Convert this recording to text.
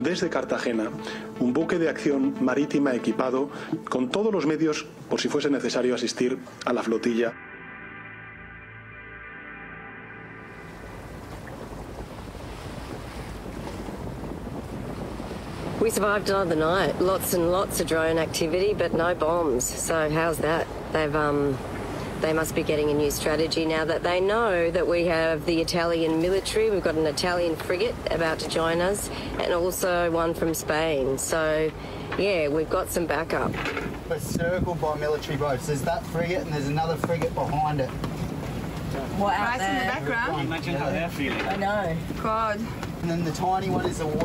Desde Cartagena, un buque de acción marítima equipado con todos los medios por si fuese necesario asistir a la flotilla. We survived another night. Lots and lots of drone activity, but no bombs. So how's that? They must be getting a new strategy now that they know that we have the Italian military. We've got an Italian frigate about to join us, and also one from Spain. So, yeah, we've got some backup. We're circled by military boats. There's that frigate and there's another frigate behind it. What, out there? In the background? Imagine how they're feeling. I know. God. And then the tiny one is a